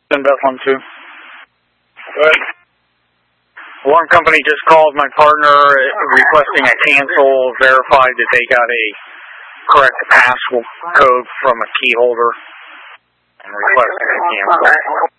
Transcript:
In Bethlehem, too. Good. One company just called my partner requesting a cancel, verified that they got a correct passcode from a key holder, and requesting a cancel.